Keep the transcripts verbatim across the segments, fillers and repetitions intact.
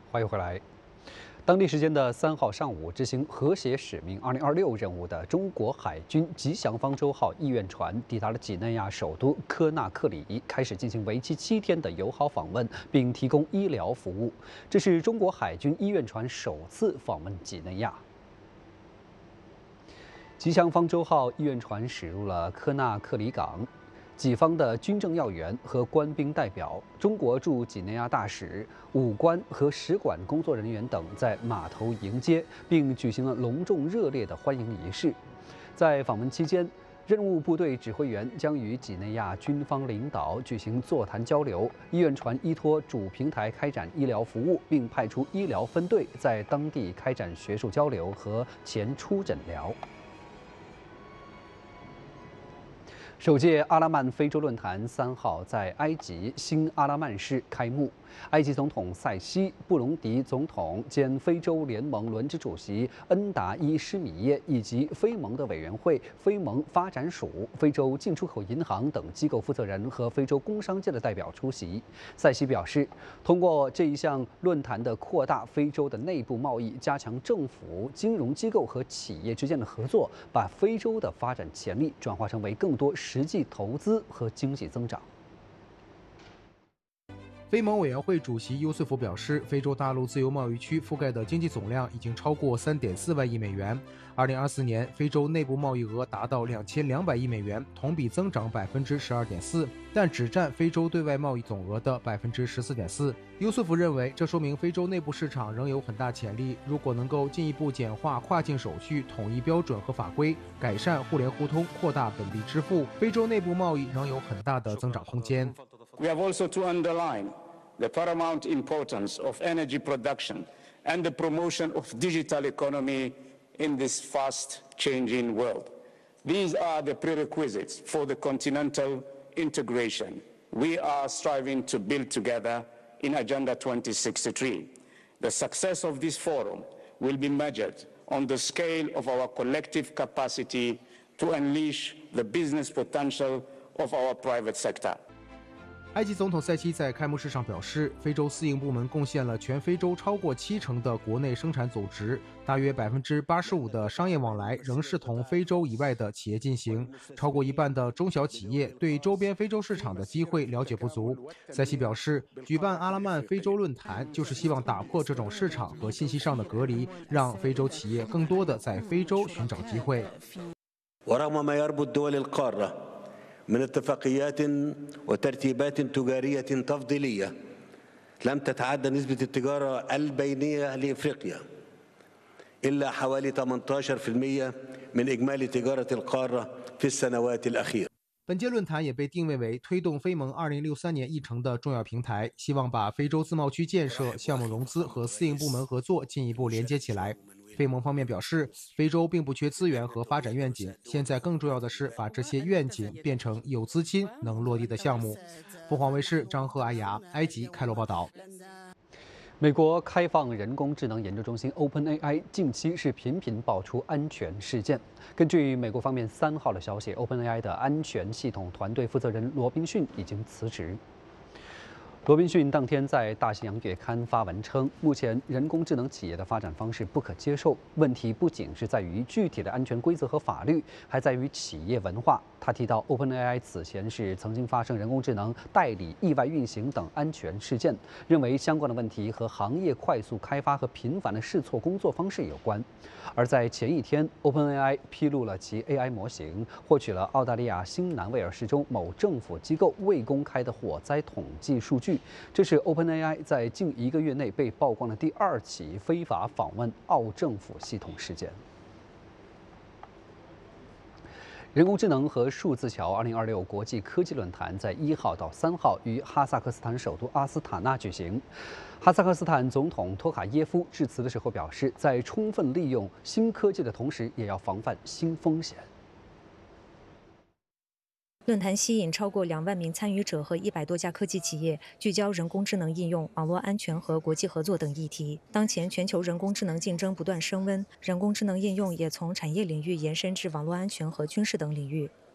欢迎回来。当地时间的三号上午，执行和谐使命二零二六任务的中国海军吉祥方舟号医院船抵达了几内亚首都科纳克里，开始进行为期七天的友好访问，并提供医疗服务。这是中国海军医院船首次访问几内亚。吉祥方舟号医院船驶入了科纳克里港。 己方的军政要员和官兵代表、中国驻几内亚大使、武官和使馆工作人员等在码头迎接，并举行了隆重热烈的欢迎仪式。在访问期间，任务部队指挥员将与几内亚军方领导举行座谈交流。医院船依托主平台开展医疗服务，并派出医疗分队在当地开展学术交流和前出诊疗。 首届阿拉曼非洲论坛三号在埃及新阿拉曼市开幕。埃及总统塞西、布隆迪总统兼非洲联盟轮值主席恩达伊施米耶以及非盟的委员会、非盟发展署、非洲进出口银行等机构负责人和非洲工商界的代表出席。塞西表示，通过这一项论坛的扩大非洲的内部贸易，加强政府、金融机构和企业之间的合作，把非洲的发展潜力转化成为更多 实际投资和经济增长。 非盟委员会主席尤瑟夫表示，非洲大陆自由贸易区覆盖的经济总量已经超过 三点四万亿美元。二零二四年，非洲内部贸易额达到两千两百亿美元，同比增长百分之十二点四，但只占非洲对外贸易总额的百分之十四点四。尤瑟夫认为，这说明非洲内部市场仍有很大潜力。如果能够进一步简化跨境手续、统一标准和法规，改善互联互通，扩大本地支付，非洲内部贸易仍有很大的增长空间。 We have also to underline the paramount importance of energy production and the promotion of digital economy in this fast-changing world. These are the prerequisites for the continental integration we are striving to build together in Agenda twenty sixty-three. The success of this forum will be measured on the scale of our collective capacity to unleash the business potential of our private sector. 埃及总统塞西在开幕式上表示，非洲私营部门贡献了全非洲超过七成的国内生产总值，大约百分之八十五的商业往来仍是同非洲以外的企业进行，超过一半的中小企业对周边非洲市场的机会了解不足。塞西表示，举办阿拉曼非洲论坛就是希望打破这种市场和信息上的隔离，让非洲企业更多的在非洲寻找机会。 من اتفاقيات وترتيبات تجارية تفضيلية لم تتعدى نسبة التجارة البينية لإفريقيا إلا حوالي ثمانية عشر بالمئة من إجمالي تجارة القارة في السنوات الأخيرة. 本届论坛也被定位为推动非盟二零六三年议程的重要平台，希望把非洲自贸区建设、项目融资和私营部门合作进一步连接起来。 非盟方面表示，非洲并不缺资源和发展愿景，现在更重要的是把这些愿景变成有资金能落地的项目。凤凰卫视张赫、阿雅，埃及开罗报道。 美国开放人工智能研究中心 OpenAI 近期是频频爆出安全事件。根据美国方面三号的消息 ，OpenAI 的安全系统团队负责人罗宾逊已经辞职。 罗宾逊当天在《大西洋月刊》发文称，目前人工智能企业的发展方式不可接受，问题不仅是在于具体的安全规则和法律，还在于企业文化。他提到 ，OpenAI 此前是曾经发生人工智能代理意外运行等安全事件，认为相关的问题和行业快速开发和频繁的试错工作方式有关。而在前一天 ，OpenAI 披露了其 A I 模型获取了澳大利亚新南威尔士州某政府机构未公开的火灾统计数据。 这是 OpenAI 在近一个月内被曝光的第二起非法访问澳政府系统事件。人工智能和数字桥二零二六国际科技论坛在一号到三号于哈萨克斯坦首都阿斯塔纳举行。哈萨克斯坦总统托卡耶夫致辞的时候表示，在充分利用新科技的同时，也要防范新风险。 论坛吸引超过两万名参与者和一百多家科技企业，聚焦人工智能应用、网络安全和国际合作等议题。当前全球人工智能竞争不断升温，人工智能应用也从产业领域延伸至网络安全和军事等领域。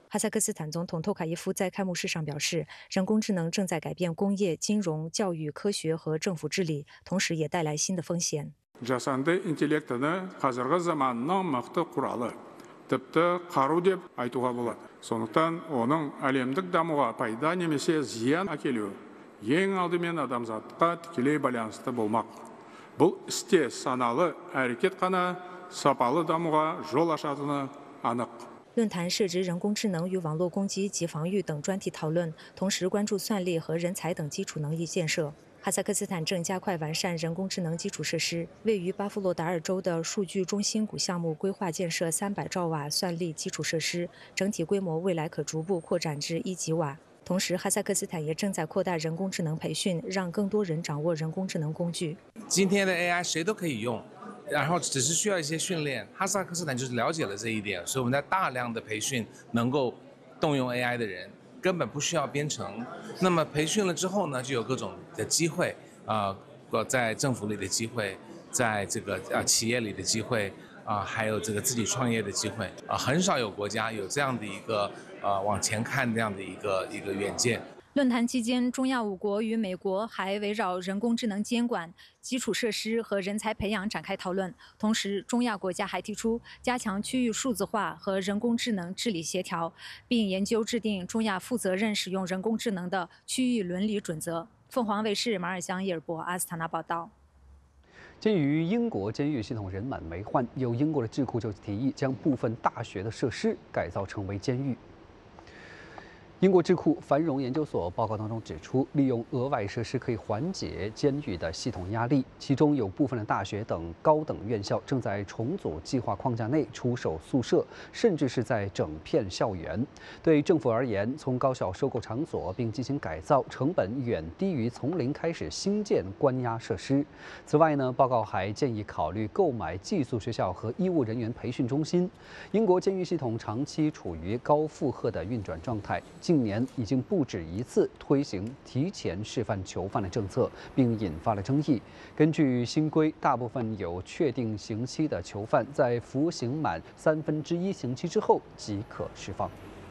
哈萨克斯坦总统托卡耶夫在开幕式上表示，人工智能正在改变工业、金融、教育、科学和政府治理，同时也带来新的风险。 жасанды интеллектіні қазіргі заманның мықты құралы, тіпті қару деп айтуға болады. Сондықтан оның әлемдік дамуға пайда немесе зиян әкелуі ең алдымен адамзатқа тікелей байланысты болмақ. Бұл істе саналы әрекет қана сапалы дамуға жол ашатыны анық. 论坛涉及人工智能与网络攻击及防御等专题讨论，同时关注算力和人才等基础能力建设。哈萨克斯坦正加快完善人工智能基础设施，位于巴夫洛达尔州的数据中心谷项目规划建设三百兆瓦算力基础设施，整体规模未来可逐步扩展至一吉瓦。同时，哈萨克斯坦也正在扩大人工智能培训，让更多人掌握人工智能工具。 今天的 A I 谁都可以用。 然后只是需要一些训练，哈萨克斯坦就是了解了这一点，所以我们在大量的培训能够动用 A I 的人，根本不需要编程。那么培训了之后呢，就有各种的机会啊，呃，在政府里的机会，在这个啊企业里的机会啊，还有这个自己创业的机会啊，很少有国家有这样的一个呃往前看这样的一个一个远见。 论坛期间，中亚五国与美国还围绕人工智能监管、基础设施和人才培养展开讨论。同时，中亚国家还提出加强区域数字化和人工智能治理协调，并研究制定中亚负责任使用人工智能的区域伦理准则。凤凰卫视马尔香耶尔博阿斯塔纳报道。 鉴于英国监狱系统人满为患，有英国的智库就提议将部分大学的设施改造成为监狱。 英国智库繁荣研究所报告当中指出，利用额外设施可以缓解监狱的系统压力。其中有部分的大学等高等院校正在重组计划框架内出售宿舍，甚至是在整片校园。对政府而言，从高校收购场所并进行改造，成本远低于从零开始新建关押设施。此外呢，报告还建议考虑购买寄宿学校和医务人员培训中心。英国监狱系统长期处于高负荷的运转状态。 近年已经不止一次推行提前释放囚犯的政策，并引发了争议。根据新规，大部分有确定刑期的囚犯在服刑满三分之一刑期之后即可释放。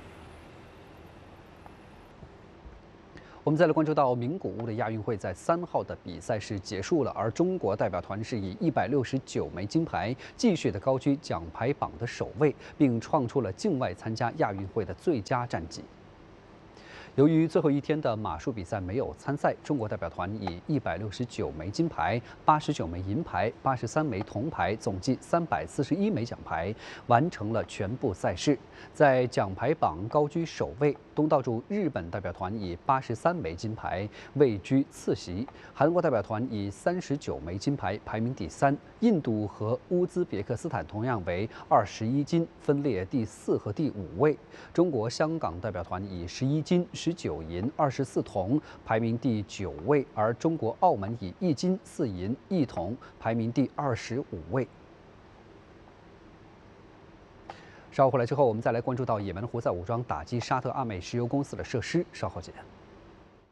我们再来关注到名古屋的亚运会，在三号的比赛是结束了，而中国代表团是以一百六十九枚金牌，继续的高居奖牌榜的首位，并创出了境外参加亚运会的最佳战绩。 由于最后一天的马术比赛没有参赛，中国代表团以一百六十九枚金牌、八十九枚银牌、八十三枚铜牌，总计三百四十一枚奖牌，完成了全部赛事，在奖牌榜高居首位。东道主日本代表团以八十三枚金牌位居次席，韩国代表团以三十九枚金牌排名第三，印度和乌兹别克斯坦同样为二十一金，分列第四和第五位。中国香港代表团以十一金。 十九银、二十四铜，排名第九位；而中国澳门以一金四银一铜，排名第二十五位。稍后回来之后，我们再来关注到也门胡塞武装打击沙特阿美石油公司的设施。稍后见。